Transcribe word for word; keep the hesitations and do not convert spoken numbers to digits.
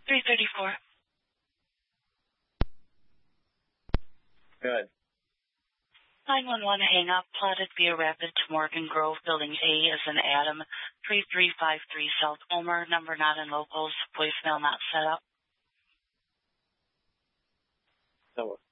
three thirty-four. Good. nine one one, hang up, plotted via rapid to Morgan Grove, building A is an Adam, three three five three South Omer, number not in locals, voicemail not set up. So